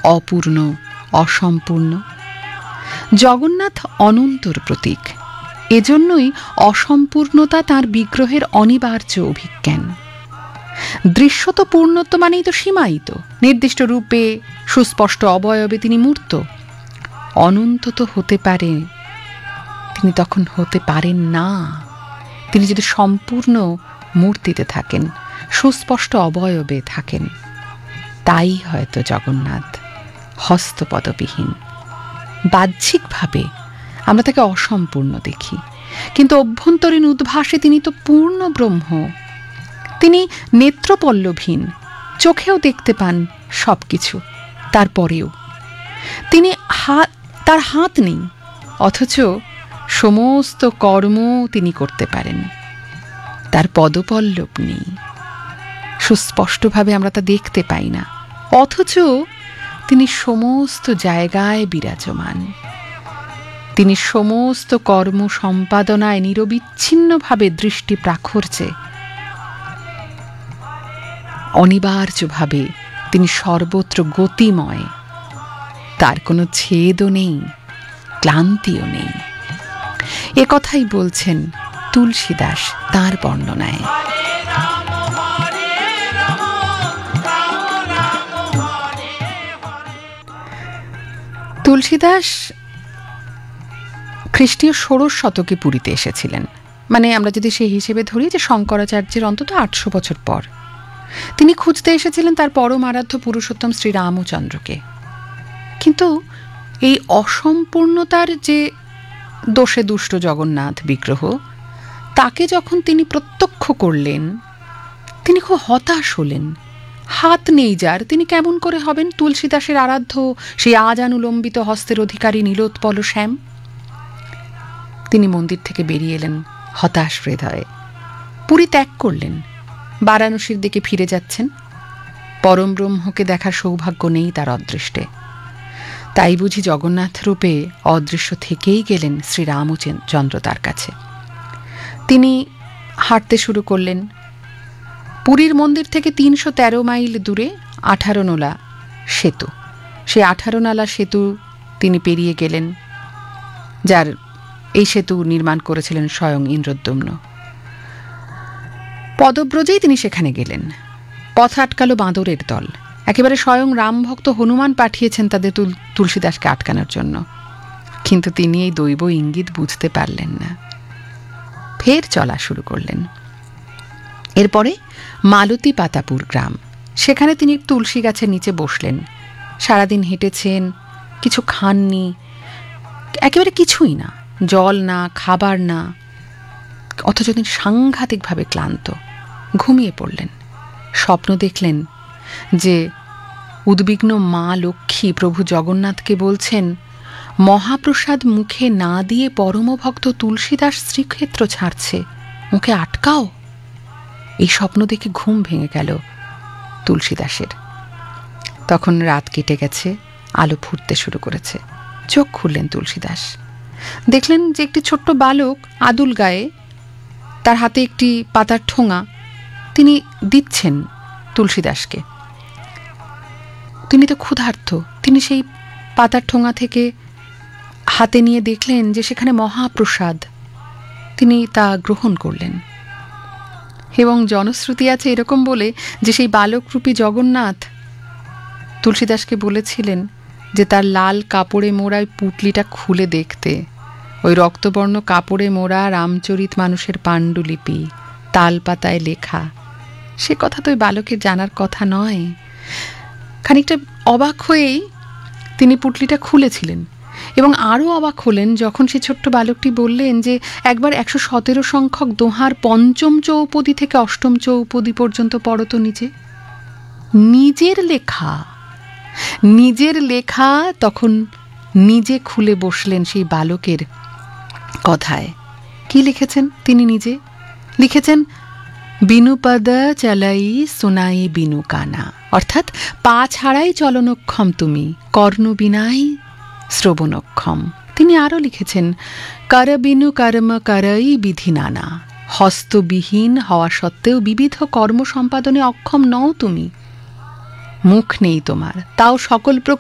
অপূর্ণ, অসম্পূর্ণ। জগন্নাথ অনন্তর প্রতীক, এজন্যই অসম্পূর্ণতা তাঁর বিগ্রহের অনিবার্য অভিজ্ঞান। দৃশ্যত পূর্ণত্ব মানেই তো সীমায়িত, নির্দিষ্ট রূপে সুস্পষ্ট অবয়বে তিনি মূর্ত। অনন্ত তো হতে পারে, তিনি তখন হতে পারেন না। তিনি যদি সম্পূর্ণ মূর্তিতে থাকেন, সুস্পষ্ট অবয়বে থাকেন, তাই হয়তো জগন্নাথ হস্তপদবিহীন। বাহ্যিকভাবে আমরা তাকে অসম্পূর্ণ দেখি, কিন্তু অভ্যন্তরীণ উদ্ভাসে তিনি তো পূর্ণ ব্রহ্ম। তিনি নেত্রপল্লবহীন, চোখেও দেখতে পান সব কিছু, তারপরেও তিনি তার হাত নেই, অথচ সমস্ত কর্ম তিনি করতে পারেন। তার পদপল্লব নেই, সুস্পষ্টভাবে আমরা তা দেখতে পাই না, অথচ তিনি সমস্ত জায়গায় বিরাজমান। তিনি সমস্ত কর্ম সম্পাদনায় নিরবিচ্ছিন্নভাবে দৃষ্টি প্রাখর্যে, অনিবার্যভাবে তিনি সর্বত্র গতিময়। তার কোনো ছেদও নেই, ক্লান্তিও নেই। এ কথাই বলছেন তুলসীদাস তাঁর বর্ণনায়। তুলসীদাস খ্রিস্টীয় ষোড়শ শতকে পুরীতে এসেছিলেন, মানে আমরা যদি সেই হিসেবে ধরি যে শঙ্করাচার্যের অন্তত 800 বছর পর। তিনি খুঁজতে এসেছিলেন তার পরম আরাধ্য পুরুষোত্তম শ্রীরামচন্দ্রকে। কিন্তু এই অসম্পূর্ণতার যে দোষে দুষ্ট জগন্নাথ বিগ্রহ, তাকে যখন তিনি প্রত্যক্ষ করলেন, তিনি খুব হতাশ হলেন। হাত নেই যার, তিনি কেমন করে হবেন তুলসীদাসের আরাধ্য সেই আজানুলম্বিত হস্তের অধিকারী নীলোৎপল শ্যাম? তিনি মন্দির থেকে বেরিয়ে এলেন হতাশ হৃদয়ে, পুরী ত্যাগ করলেন, বারাণসীর দিকে ফিরে যাচ্ছেন। পরম ব্রহ্মকে দেখার সৌভাগ্য নেই তার অদৃষ্টে। তাই বুঝি জগন্নাথ রূপে অদৃশ্য থেকেই গেলেন শ্রীরামচন্দ্র তার কাছে। তিনি হাঁটতে শুরু করলেন। পুরীর মন্দির থেকে 313 মাইল দূরে 18 নোলা সেতু, সেই 18 নালা সেতু তিনি পেরিয়ে গেলেন, যার এই সেতু নির্মাণ করেছিলেন স্বয়ং ইন্দ্রদ্যুম্ন। পদব্রজেই তিনি সেখানে গেলেন। পথ আটকালো বাঁদরের দল, একেবারে স্বয়ং রামভক্ত হনুমান পাঠিয়েছেন তাদের তুলসীদাসকে আটকানোর জন্য। কিন্তু তিনি এই দৈব ইঙ্গিত বুঝতে পারলেন না, ফের চলা শুরু করলেন। এরপরে মালতী পাতাপুর গ্রাম, সেখানে তিনি তুলসী গাছের নিচে বসলেন। সারাদিন হেঁটেছেন, কিছু খাননি, একেবারে কিছুই না, জল না, খাবার না, অথচ তিনি সাংঘাতিকভাবে ক্লান্ত, ঘুমিয়ে পড়লেন। স্বপ্ন দেখলেন যে উদ্বিগ্ন মা লক্ষ্মী প্রভু জগন্নাথকে বলছেন, মহাপ্রসাদ মুখে না দিয়ে পরমভক্ত তুলসীদাস শ্রীক্ষেত্র ছাড়ছে, মুখে আটকাও। এই স্বপ্ন দেখে ঘুম ভেঙে গেল তুলসীদাসের। তখন রাত কেটে গেছে, আলো ফুটতে শুরু করেছে। চোখ খুললেন তুলসীদাস, দেখলেন যে একটি ছোট্ট বালক আদুল গায়ে, তার হাতে একটি পাতার ঠোঙা, তিনি দিচ্ছেন তুলসীদাসকে। তিনি তো ক্ষুধার্ত, তিনি সেই পাতার ঠোঙা থেকে হাতে নিয়ে দেখলেন যে সেখানে মহাপ্রসাদ। তিনি তা গ্রহণ করলেন, এবং জনশ্রুতি আছে এরকম বলে যে সেই বালকরূপী জগন্নাথ তুলসীদাসকে বলেছিলেন যে তার লাল কাপড়ে মোড়া পুটলিটা খুলে দেখতে। ওই রক্তবর্ণ কাপড়ে মোড়া রামচরিত মানুষের পাণ্ডুলিপি, তাল পাতায় লেখা, সে কথা তো ওই বালকের জানার কথা নয়। খানিকটা অবাক হয়েই তিনি পুটলিটা খুলেছিলেন, এবং আরও অবাক হলেন যখন সে ছোট্ট বালকটি বললেন যে একবার 117 সংখ্যক দোহার পঞ্চম চৌপদী থেকে অষ্টম চৌপদী পর্যন্ত পড়তো নিজে। নিজের লেখা, নিজের লেখা। তখন নিজে খুলে বসলেন সেই বালকের কথায়। কি লিখেছেন তিনি নিজে? লিখেছেন, বিনুপদ চালাই সোনাই বিনু কানা, অর্থাৎ পা ছাড়াই চলনক্ষম তুমি, কর্ণ বিনাই শ্রবণক্ষম। তিনি আরও লিখেছেন, কর বিনু কর্ম করই বিধি নানা, হস্তবিহীন হওয়া সত্ত্বেও বিবিধ কর্ম সম্পাদনে অক্ষম নও তুমি। মুখ নেই তোমার, তাও সকল প্রকার